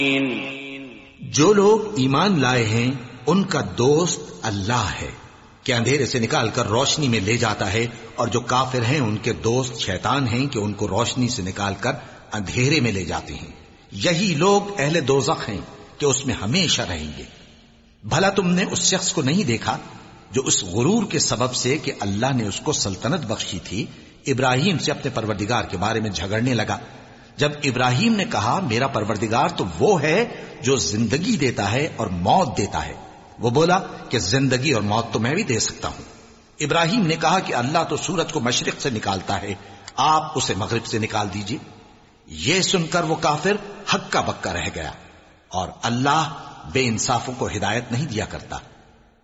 जो लोग ईमान लाए हैं उनका दोस्त अल्लाह है कि अंधेरे से निकालकर रोशनी में ले जाता है, और जो काफिर हैं उनके दोस्त शैतान हैं कि उनको रोशनी से निकालकर अंधेरे में ले जाते हैं। यही लोग अहले दोज़ख हैं कि उसमें हमेशा रहेंगे। भला तुमने उस शख्स को नहीं देखा जो उस गुरूर के सबब से कि अल्लाह ने उसको सल्तनत बख्शी थी, इब्राहिम से अपने परवरदिगार के बारे में झगड़ने लगा। जब इब्राहिम ने कहा मेरा परवरदिगार तो वो है जो जिंदगी देता है और मौत देता है, वो बोला कि जिंदगी और मौत तो मैं भी दे सकता हूं। इब्राहिम ने कहा कि अल्लाह तो सूरज को मशरिक से निकालता है, आप उसे मगरिब से निकाल दीजिए। यह सुनकर वो काफिर हक्का बक्का रह गया, और अल्लाह बेइंसाफों को हिदायत नहीं दिया करता।